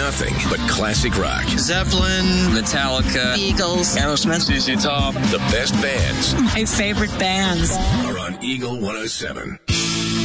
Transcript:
nothing but classic rock. Zeppelin, Metallica, Eagles, Aerosmith, ZZ Top. The best bands my favorite bands are on Eagle 107.